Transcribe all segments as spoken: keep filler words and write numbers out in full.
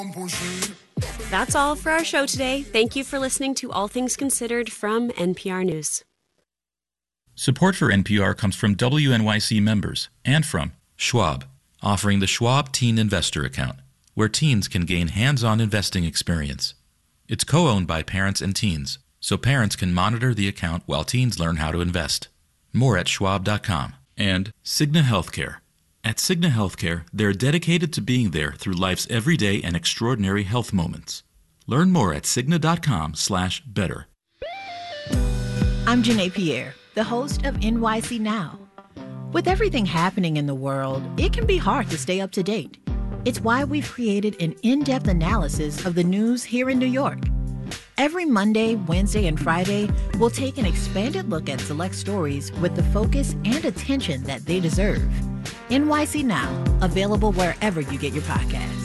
That's all for our show today. Thank you for listening to All Things Considered from N P R News. Support for N P R comes from W N Y C members and from Schwab, offering the Schwab Teen Investor Account, where teens can gain hands-on investing experience. It's co-owned by parents and teens, so parents can monitor the account while teens learn how to invest. More at schwab dot com. And Cigna Healthcare. At Cigna Healthcare, they're dedicated to being there through life's everyday and extraordinary health moments. Learn more at cigna dot com slash better. I'm Janae Pierre, the host of N Y C Now. With everything happening in the world, it can be hard to stay up to date. It's why we've created an in-depth analysis of the news here in New York. Every Monday, Wednesday, and Friday, we'll take an expanded look at select stories with the focus and attention that they deserve. N Y C Now, available wherever you get your podcasts.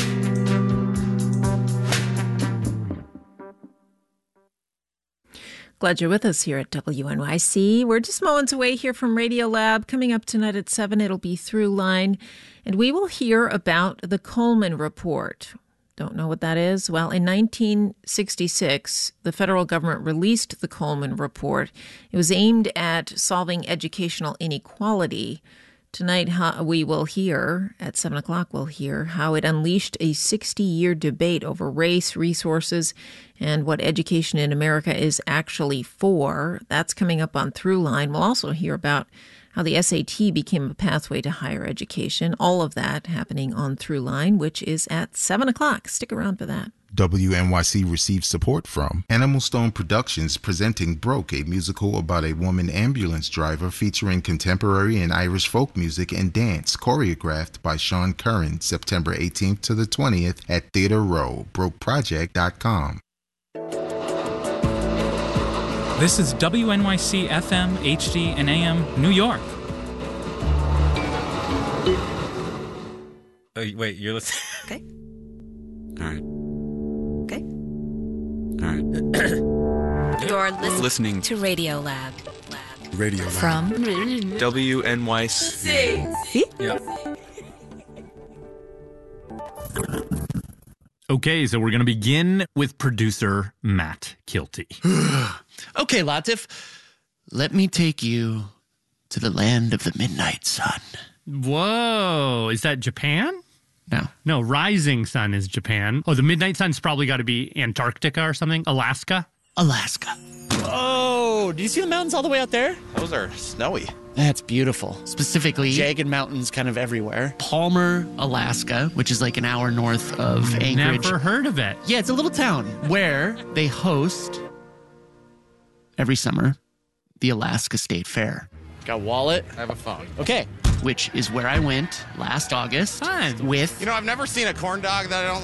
Glad you're with us here at W N Y C. We're just moments away here from Radiolab. Coming up tonight at seven, it'll be Throughline, and we will hear about the Coleman Report. Don't know what that is? Well, in nineteen sixty-six, the federal government released the Coleman Report. It was aimed at solving educational inequality. Tonight, we will hear, at seven o'clock, we'll hear how it unleashed a sixty-year debate over race, resources, and what education in America is actually for. That's coming up on Throughline. We'll also hear about how the S A T became a pathway to higher education. All of that happening on Throughline, which is at seven o'clock. Stick around for that. W N Y C receives support from Animal Stone Productions, presenting Broke, a musical about a woman ambulance driver featuring contemporary and Irish folk music and dance, choreographed by Sean Curran, September eighteenth to the twentieth at Theater Row, broke project dot com. This is W N Y C F M, H D, and A M, New York. Oh, wait, you're listening? Okay. All right. Okay. All right. You're listening, listening to Radiolab. Radio Lab. From W N Y C. See? Yep. Okay, so we're going to begin with producer Matt Kilty. Okay, Latif, let me take you to the land of the midnight sun. Whoa, is that Japan? No. No, Rising Sun is Japan. Oh, the Midnight Sun's probably got to be Antarctica or something. Alaska? Alaska. Oh, do you see the mountains all the way out there? Those are snowy. That's beautiful. Specifically, Jagged mountains kind of everywhere. Palmer, Alaska, which is like an hour north of Anchorage. Never heard of it. Yeah, it's a little town where they host every summer the Alaska State Fair. Got a wallet? I have a phone. Okay. Which is where I went last August Fun. with... You know, I've never seen a corn dog that I don't